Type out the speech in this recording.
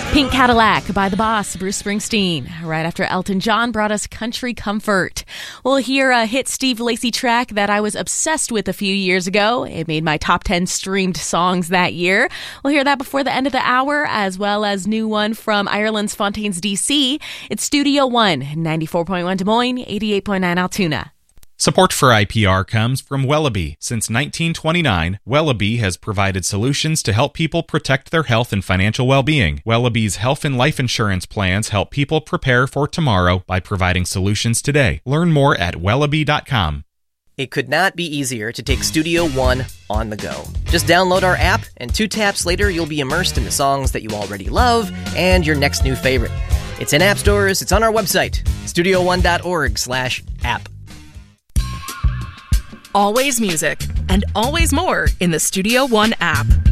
Pink Cadillac by the boss, Bruce Springsteen. Right after Elton John brought us Country Comfort. We'll hear a hit Steve Lacy track that I was obsessed with a few years ago. It made my top 10 streamed songs that year. We'll hear that before the end of the hour, as well as new one from Ireland's Fontaines DC. It's Studio One, 94.1 Des Moines, 88.9 Altoona. Support for IPR comes from Wellaby. Since 1929, Wellaby has provided solutions to help people protect their health and financial well-being. Wellaby's health and life insurance plans help people prepare for tomorrow by providing solutions today. Learn more at wellaby.com. It could not be easier to take Studio One on the go. Just download our app, and 2 taps later, you'll be immersed in the songs that you already love and your next new favorite. It's in app stores, it's on our website, studio1.org/app. Always music, and always more in the Studio One app.